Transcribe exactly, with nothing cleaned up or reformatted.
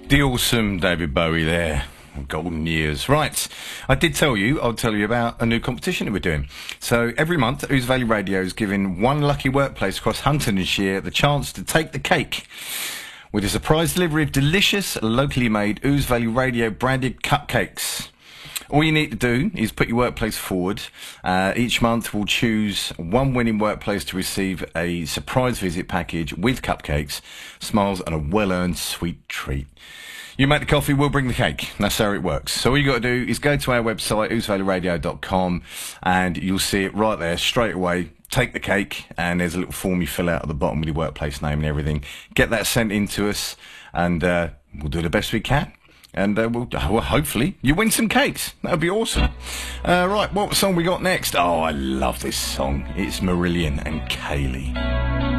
The awesome David Bowie there. Golden years. Right, I did tell you, I'll tell you about a new competition that we're doing. So every month, Ouse Valley Radio is giving one lucky workplace across Huntingdonshire the chance to take the cake with a surprise delivery of delicious, locally made Ouse Valley Radio branded cupcakes. All you need to do is put your workplace forward. Uh, each month we'll choose one winning workplace to receive a surprise visit package with cupcakes, smiles and a well-earned sweet treat. You make the coffee, we'll bring the cake. That's how it works. So all you got to do is go to our website, ouse valley radio dot com, and you'll see it right there straight away. Take the cake, and there's a little form you fill out at the bottom with your workplace name and everything. Get that sent in to us, and uh, we'll do the best we can. And uh, we'll, well, hopefully you win some cakes. That would be awesome. Uh, right, what song we got next? Oh, I love this song. It's Marillion and Kaylee.